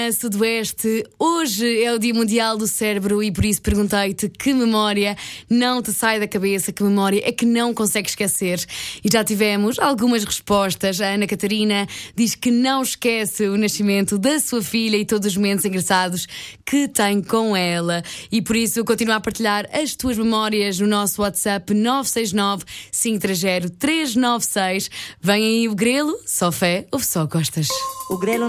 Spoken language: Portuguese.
Sudoeste, hoje é o Dia Mundial do Cérebro e por isso perguntei-te que memória não te sai da cabeça, que memória é que não consegues esquecer. E já tivemos algumas respostas. A Ana Catarina diz que não esquece o nascimento da sua filha e todos os momentos engraçados que tem com ela. E por isso continua a partilhar as tuas memórias no nosso WhatsApp 969 530 396. Vem aí o Grelo, só fé ou só gostas? O Grelo